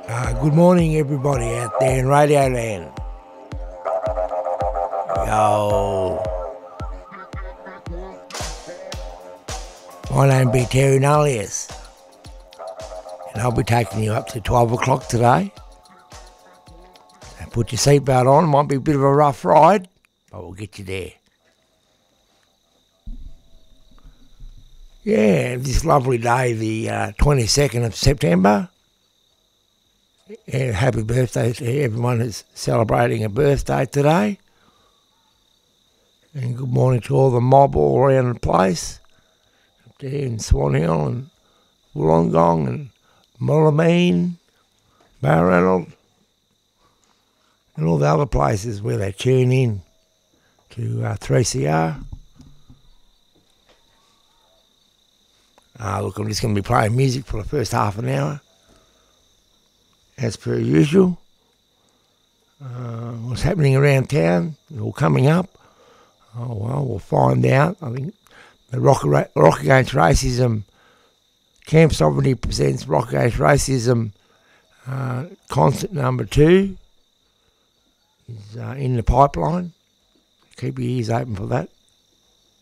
Good morning, everybody out there in Radio Land. Yo. My name be Terry Nullius, and I'll be taking you up to 12 o'clock today. So put your seatbelt on. Might be a bit of a rough ride, but we'll get you there. Yeah, this lovely day, the 22nd of September. And happy birthday to everyone who's celebrating a birthday today. And good morning to all the mob all around the place. Up there in Swan Hill and Wollongong and Mullameen, Barranald, and all the other places where they tune in to 3CR. Look, I'm just going to be playing music for the first half an hour, as per usual. What's happening around town, all coming up. Oh, well, we'll find out. I think the Rock Against Racism, Camp Sovereignty presents Rock Against Racism concert number 2 is in the pipeline. Keep your ears open for that.